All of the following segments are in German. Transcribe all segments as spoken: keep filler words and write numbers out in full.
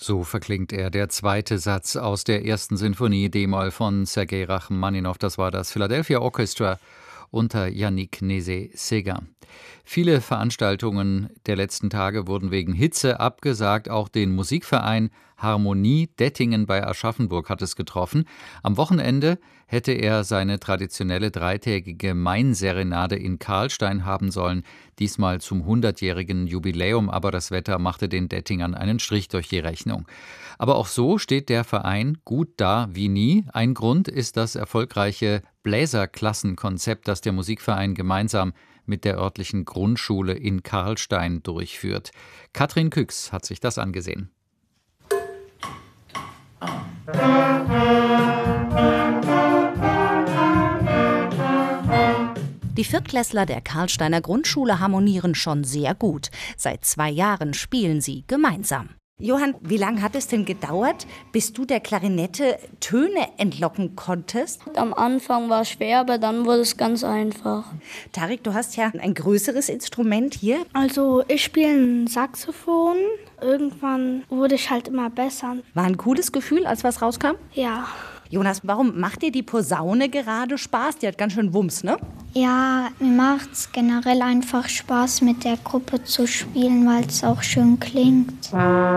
So verklingt er, der zweite Satz aus der ersten Sinfonie d-Moll von Sergei Rachmaninow. Das war das Philadelphia Orchestra unter Yannick Nézet-Séguin. Viele Veranstaltungen der letzten Tage wurden wegen Hitze abgesagt. Auch den Musikverein Harmonie Dettingen bei Aschaffenburg hat es getroffen. Am Wochenende hätte er seine traditionelle dreitägige Mainserenade in Karlstein haben sollen, diesmal zum hundertjährigen Jubiläum, aber das Wetter machte den Dettingern einen Strich durch die Rechnung. Aber auch so steht der Verein gut da wie nie. Ein Grund ist das erfolgreiche Bläserklassenkonzept, das der Musikverein gemeinsam mit der örtlichen Grundschule in Karlstein durchführt. Katrin Küchs hat sich das angesehen. Die Viertklässler der Karlsteiner Grundschule harmonieren schon sehr gut. Seit zwei Jahren spielen sie gemeinsam. Johann, wie lange hat es denn gedauert, bis du der Klarinette Töne entlocken konntest? Am Anfang war es schwer, aber dann wurde es ganz einfach. Tarik, du hast ja ein größeres Instrument hier. Also ich spiele ein Saxophon. Irgendwann wurde ich halt immer besser. War ein cooles Gefühl, als was rauskam? Ja. Jonas, warum macht dir die Posaune gerade Spaß? Die hat ganz schön Wumms, ne? Ja, mir macht es generell einfach Spaß, mit der Gruppe zu spielen, weil es auch schön klingt.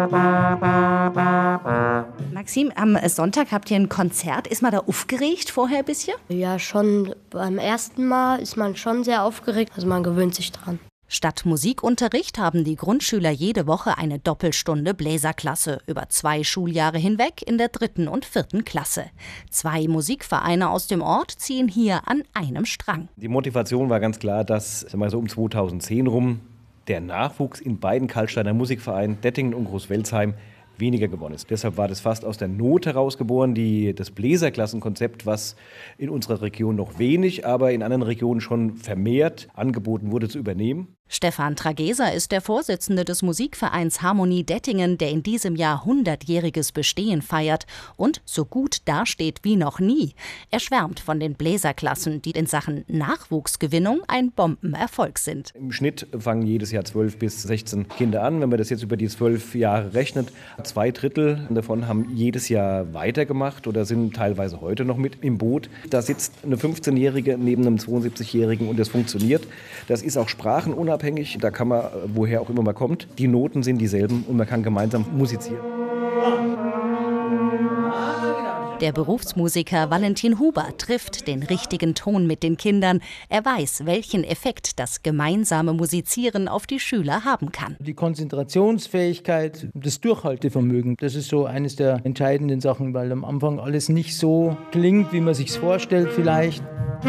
Maxim, am Sonntag habt ihr ein Konzert. Ist man da aufgeregt vorher ein bisschen? Ja, schon beim ersten Mal ist man schon sehr aufgeregt. Also man gewöhnt sich dran. Statt Musikunterricht haben die Grundschüler jede Woche eine Doppelstunde Bläserklasse über zwei Schuljahre hinweg in der dritten und vierten Klasse. Zwei Musikvereine aus dem Ort ziehen hier an einem Strang. Die Motivation war ganz klar, dass sagen wir so um zweitausendzehn rum der Nachwuchs in beiden Karlsteiner Musikvereinen, Dettingen und Großwelsheim, weniger geworden ist. Deshalb war das fast aus der Not heraus geboren, die, das Bläserklassenkonzept, was in unserer Region noch wenig, aber in anderen Regionen schon vermehrt angeboten wurde, zu übernehmen. Stefan Trageser ist der Vorsitzende des Musikvereins Harmonie Dettingen, der in diesem Jahr hundertjähriges Bestehen feiert und so gut dasteht wie noch nie. Er schwärmt von den Bläserklassen, die in Sachen Nachwuchsgewinnung ein Bombenerfolg sind. Im Schnitt fangen jedes Jahr zwölf bis sechzehn Kinder an. Wenn man das jetzt über die zwölf Jahre rechnet, zwei Drittel davon haben jedes Jahr weitergemacht oder sind teilweise heute noch mit im Boot. Da sitzt eine fünfzehnjährige neben einem zweiundsiebzigjährigen und das funktioniert. Das ist auch sprachenunabhängig. Da kann man, woher auch immer man kommt, die Noten sind dieselben und man kann gemeinsam musizieren. Der Berufsmusiker Valentin Huber trifft den richtigen Ton mit den Kindern. Er weiß, welchen Effekt das gemeinsame Musizieren auf die Schüler haben kann. Die Konzentrationsfähigkeit, das Durchhaltevermögen, das ist so eines der entscheidenden Sachen, weil am Anfang alles nicht so klingt, wie man sich es vorstellt vielleicht.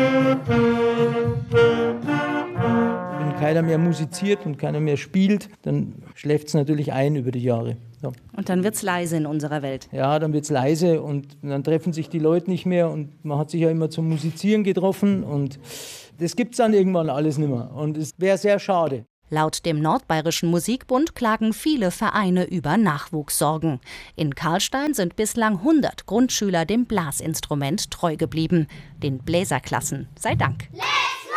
Wenn keiner mehr musiziert und keiner mehr spielt, dann schläft es natürlich ein über die Jahre. Ja. Und dann wird es leise in unserer Welt. Ja, dann wird es leise und dann treffen sich die Leute nicht mehr und man hat sich ja immer zum Musizieren getroffen und das gibt es dann irgendwann alles nicht mehr und es wäre sehr schade. Laut dem Nordbayerischen Musikbund klagen viele Vereine über Nachwuchssorgen. In Karlstein sind bislang hundert Grundschüler dem Blasinstrument treu geblieben. Den Bläserklassen sei Dank.